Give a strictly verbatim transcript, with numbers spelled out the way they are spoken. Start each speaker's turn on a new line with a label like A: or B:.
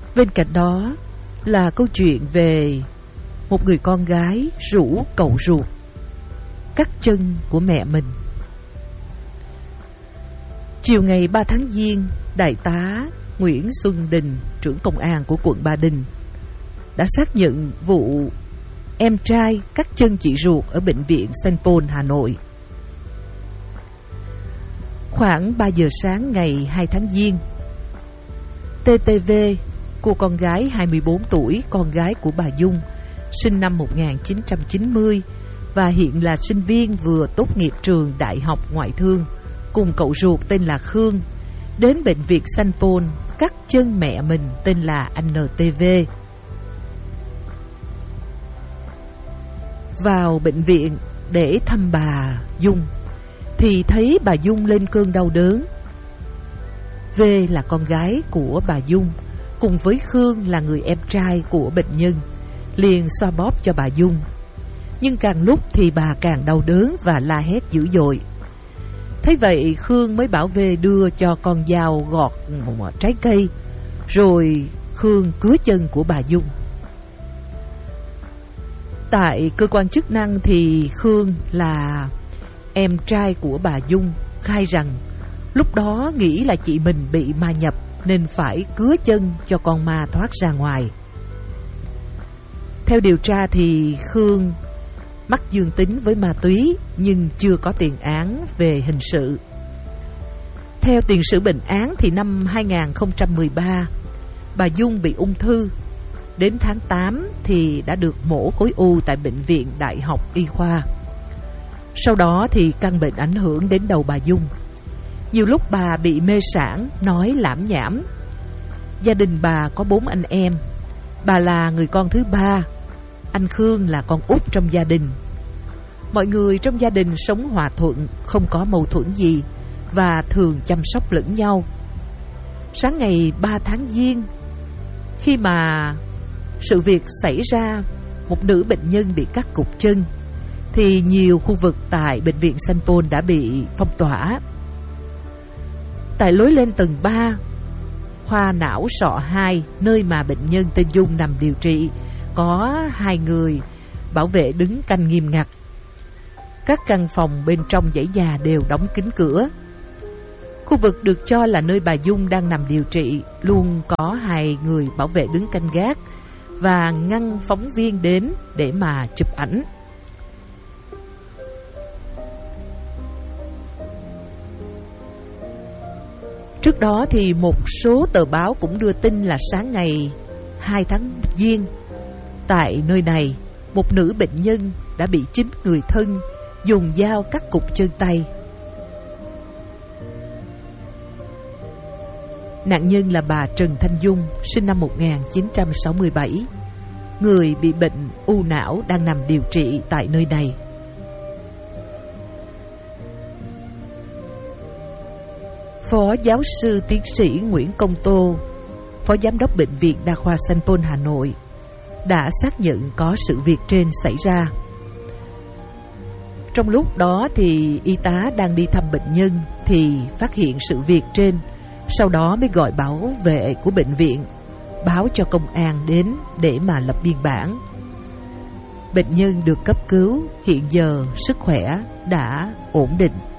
A: Bên cạnh đó là câu chuyện về một người con gái rủ cậu ruột cắt chân của mẹ mình. Chiều ngày ba tháng Giêng, Đại tá Nguyễn Xuân Đình, trưởng công an của quận Ba Đình, đã xác nhận vụ em trai cắt chân chị ruột ở bệnh viện Saint Paul, Hà Nội. Khoảng ba giờ sáng ngày hai tháng Giêng, tê tê vê, cô con gái hai mươi bốn tuổi, con gái của bà Dung, sinh năm một nghìn chín trăm chín mươi và hiện là sinh viên vừa tốt nghiệp trường Đại học Ngoại thương, cùng cậu ruột tên là Khương, đến bệnh viện Saint Paul cắt chân mẹ mình tên là anh en tê vê. Vào bệnh viện để thăm bà Dung thì thấy bà Dung lên cơn đau đớn. V là con gái của bà Dung, cùng với Khương là người em trai của bệnh nhân, liền xoa bóp cho bà Dung. Nhưng càng lúc thì bà càng đau đớn và la hét dữ dội. Thấy vậy Khương mới bảo V đưa cho con dao gọt một trái cây, rồi Khương cứa chân của bà Dung. Tại cơ quan chức năng thì Khương là em trai của bà Dung khai rằng lúc đó nghĩ là chị mình bị ma nhập nên phải cứa chân cho con ma thoát ra ngoài. Theo điều tra thì Khương mắc dương tính với ma túy nhưng chưa có tiền án về hình sự. Theo tiền sử bệnh án thì năm hai nghìn không trăm mười ba, bà Dung bị ung thư. Đến tháng tám thì đã được mổ khối u tại Bệnh viện Đại học Y khoa. Sau đó thì căn bệnh ảnh hưởng đến đầu bà Dung. Nhiều lúc bà bị mê sảng, nói lảm nhảm. Gia đình bà có bốn anh em. Bà là người con thứ ba. Anh Khương là con út trong gia đình. Mọi người trong gia đình sống hòa thuận, không có mâu thuẫn gì và thường chăm sóc lẫn nhau. Sáng ngày ba tháng Giêng, khi mà sự việc xảy ra, một nữ bệnh nhân bị cắt cụt chân, thì nhiều khu vực tại bệnh viện Saint Paul đã bị phong tỏa. Tại lối lên tầng ba, khoa não sọ hai, nơi mà bệnh nhân tên Dung nằm điều trị, có hai người bảo vệ đứng canh nghiêm ngặt. Các căn phòng bên trong dãy nhà đều đóng kín cửa. Khu vực được cho là nơi bà Dung đang nằm điều trị luôn có hai người bảo vệ đứng canh gác và ngăn phóng viên đến để mà chụp ảnh. Trước đó thì một số tờ báo cũng đưa tin là sáng ngày hai tháng Giêng, tại nơi này, một nữ bệnh nhân đã bị chính người thân dùng dao cắt cụt chân tay. Nạn nhân là bà Trần Thanh Dung, sinh năm một nghìn chín trăm sáu mươi bảy, người bị bệnh u não đang nằm điều trị tại nơi này. Phó giáo sư tiến sĩ Nguyễn Công Tô, Phó Giám đốc Bệnh viện Đa khoa Saint Paul Hà Nội, đã xác nhận có sự việc trên xảy ra. Trong lúc đó thì y tá đang đi thăm bệnh nhân thì phát hiện sự việc trên, sau đó mới gọi bảo vệ của bệnh viện báo cho công an đến để mà lập biên bản. Bệnh nhân được cấp cứu, hiện giờ sức khỏe đã ổn định.